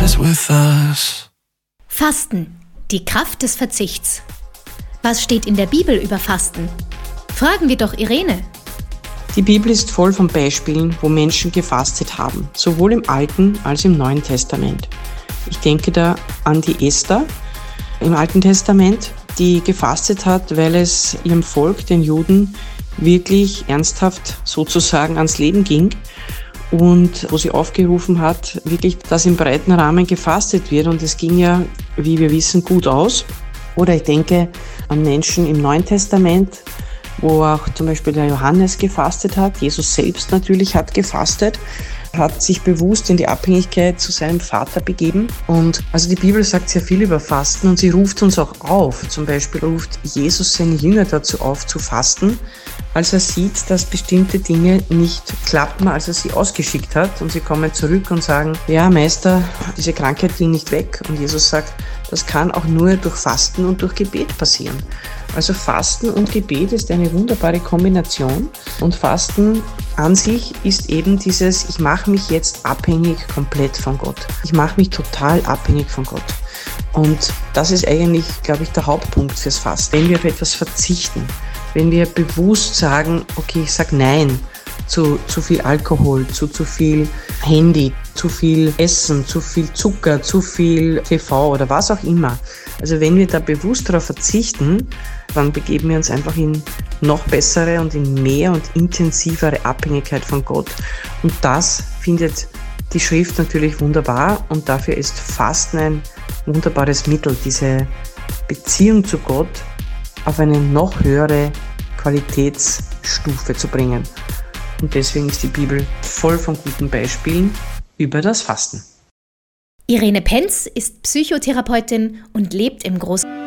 is with us. Fasten, die Kraft des Verzichts. Was steht in der Bibel über Fasten? Fragen wir doch Irene. Die Bibel ist voll von Beispielen, wo Menschen gefastet haben, sowohl im Alten als im Neuen Testament. Ich denke da an die Esther im Alten Testament, die gefastet hat, weil es ihrem Volk, den Juden, wirklich ernsthaft sozusagen ans Leben ging und wo sie aufgerufen hat, wirklich, dass im breiten Rahmen gefastet wird, und es ging ja, wie wir wissen, gut aus. Oder ich denke an Menschen im Neuen Testament, wo auch zum Beispiel der Johannes gefastet hat. Jesus selbst natürlich hat gefastet, hat sich bewusst in die Abhängigkeit zu seinem Vater begeben. Und also die Bibel sagt sehr viel über Fasten und sie ruft uns auch auf. Zum Beispiel ruft Jesus seine Jünger dazu auf, zu fasten, als er sieht, dass bestimmte Dinge nicht klappen, als er sie ausgeschickt hat. Und sie kommen zurück und sagen, ja Meister, diese Krankheit ging nicht weg. Und Jesus sagt, das kann auch nur durch Fasten und durch Gebet passieren. Also Fasten und Gebet ist eine wunderbare Kombination. Und Fasten an sich ist eben dieses, ich mache mich jetzt abhängig komplett von Gott. Ich mache mich total abhängig von Gott. Und das ist eigentlich, glaube ich, der Hauptpunkt fürs Fasten. Wenn wir auf etwas verzichten, wenn wir bewusst sagen, okay, ich sage Nein zu viel Alkohol, zu viel Handy, zu viel Essen, zu viel Zucker, zu viel TV oder was auch immer. Also wenn wir da bewusst darauf verzichten, dann begeben wir uns einfach in noch bessere und in mehr und intensivere Abhängigkeit von Gott. Und das findet die Schrift natürlich wunderbar, und dafür ist Fasten ein wunderbares Mittel, diese Beziehung zu Gott auf eine noch höhere Qualitätsstufe zu bringen. Und deswegen ist die Bibel voll von guten Beispielen über das Fasten. Irene Penz ist Psychotherapeutin und lebt im Groß...